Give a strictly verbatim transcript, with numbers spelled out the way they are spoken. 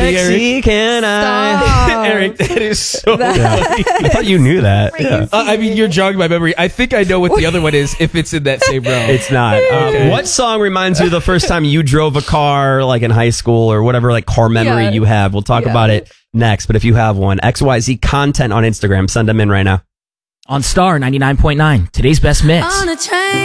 sexy can I? Eric, that is so funny. I thought you knew that. Yeah. Uh, I mean, you're jogging my memory. I think I know what the other one is if it's in that same row. It's not. Okay. Um, what song reminds you of the first time you drove a car, like in high school or whatever, like car memory Yeah. you have? We'll talk Yeah. about it next. But if you have one, X Y Z content on Instagram, send them in right now. On Star ninety-nine point nine, today's best mix. On a train.